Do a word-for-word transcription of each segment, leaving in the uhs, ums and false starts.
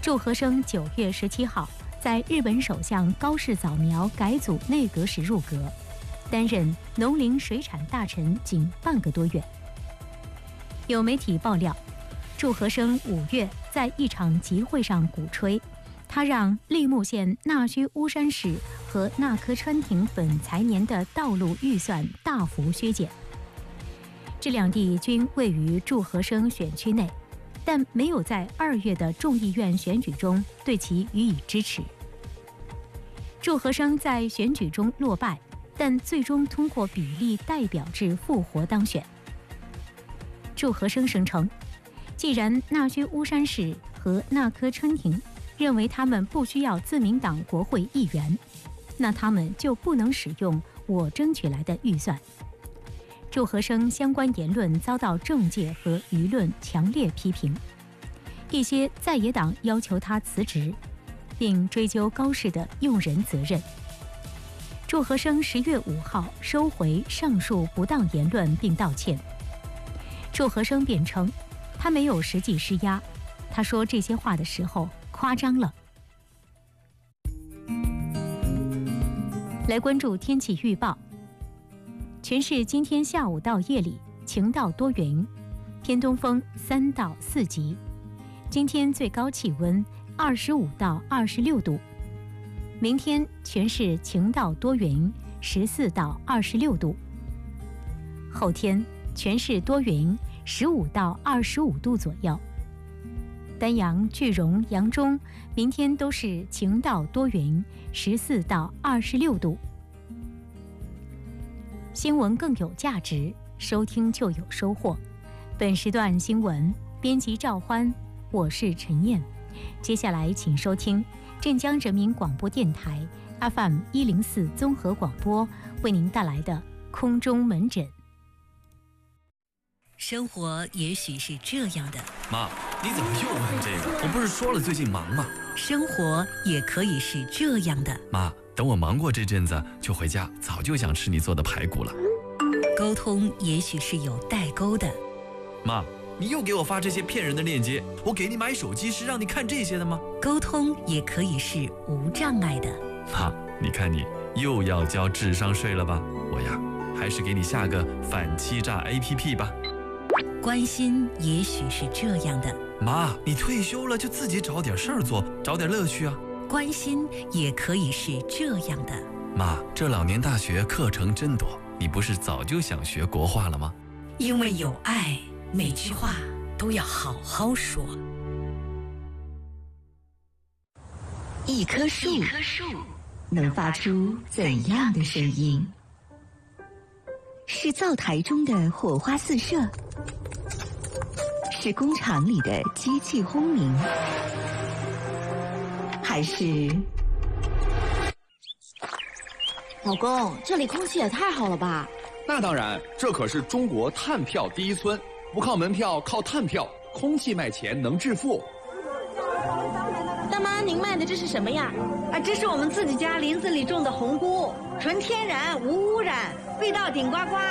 祝和生九月十七号在日本首相高市早苗改组内阁时入阁，担任农林水产大臣仅半个多月。有媒体爆料，祝和生五月在一场集会上鼓吹，他让溧木县那须乌山市和那珂川町本财年的道路预算大幅削减。这两地均位于祝和生选区内，但没有在二月的众议院选举中对其予以支持。祝和生在选举中落败，但最终通过比例代表制复活当选。祝和生声称，既然那须乌山市和那珂川町认为他们不需要自民党国会议员，那他们就不能使用我争取来的预算。祝和生相关言论遭到政界和舆论强烈批评，一些在野党要求他辞职，并追究高市的用人责任。祝和生十月五号收回上述不当言论并道歉。祝和生辩称，他没有实际施压，他说这些话的时候夸张了。来关注天气预报。全市今天下午到夜里晴到多云，偏东风三到四级。今天最高气温二十五到二十六度。明天全市晴到多云，十四到二十六度。后天全市多云，十五到二十五度左右。丹阳、句容、扬中明天都是晴到多云，十四到二十六度。新闻更有价值，收听就有收获。本时段新闻编辑赵欢，我是陈燕。接下来请收听镇江人民广播电台 F M 一零四综合广播为您带来的空中门诊。 生活也许是这样的。 妈，你怎么又问这个？我不是说了最近忙吗？ 生活也可以是这样的。 妈，等我忙过这阵子就回家，早就想吃你做的排骨了。 沟通也许是有代沟的。 妈，你又给我发这些骗人的链接，我给你买手机是让你看这些的吗？ 沟通也可以是无障碍的。 妈，你看你又要交智商税了吧？我呀，还是给你下个反欺诈 A P P 吧。 关心也许是这样的。 妈，你退休了就自己找点事儿做，找点乐趣啊。 关心也可以是这样的。 妈，这老年大学课程真多，你不是早就想学国话了吗？ 因为有爱，每句话都要好好说。 一棵树能发出怎样的声音？是灶台中的火花四射，是工厂里的机器轰鸣，还是…… 老公，这里空气也太好了吧？ 那当然，这可是中国碳票第一村，不靠门票，靠碳票，空气卖钱能致富。 大妈，您卖的这是什么呀？ 啊，这是我们自己家林子里种的红菇，纯天然，无污染，味道顶呱呱。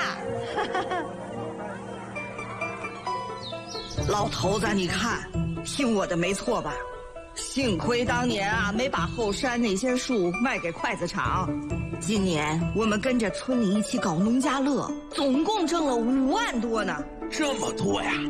老头子，你看，听我的没错吧？幸亏当年啊，没把后山那些树卖给筷子厂。今年我们跟着村里一起搞农家乐，总共挣了五万多呢。 这么多呀！